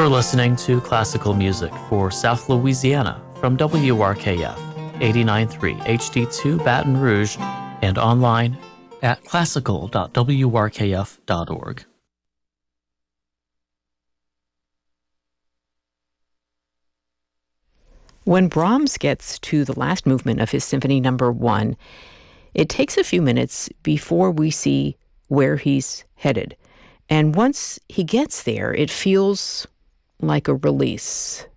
You're listening to classical music for South Louisiana from WRKF 89.3 HD2 Baton Rouge and online at classical.wrkf.org. When Brahms gets to the last movement of his Symphony No. 1, it takes a few minutes before we see where he's headed. And once he gets there, it feels like a release.